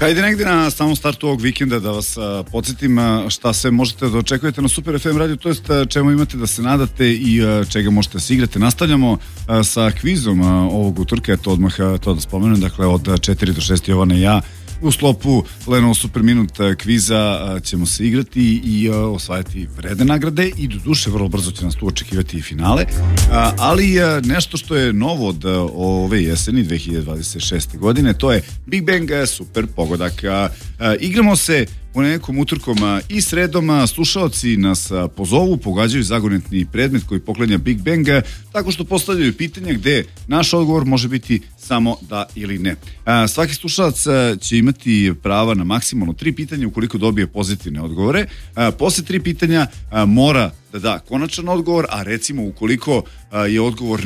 Hajde negde na samom startu ovog vikenda da vas podsjetim šta sve možete da očekujete na Super FM radio, to jest čemu imate da se nadate i čega možete da se igrate. Nastavljamo sa kvizom ovog utorka, eto odmah to da spomenem, dakle od 4 do 6 Jovana i ja u sklopu Lenovo Super Minut kviza ćemo se igrati i osvajati vredne nagrade i do duše vrlo brzo će nas tu očekivati i finale, ali nešto što je novo od ove jeseni 2026. godine, to je Big Bang Super Pogodak. Igramo se ponedeljkom, utorkom i sredom, slušaoci nas pozovu, pogađaju zagonetni predmet koji poklanja Big Bang tako što postavljaju pitanja gde naš odgovor može biti samo da ili ne. Svaki slušalac će imati prava na maksimalno 3 pitanja ukoliko dobije pozitivne odgovore. Posle 3 pitanja mora da da konačan odgovor, a recimo ukoliko je odgovor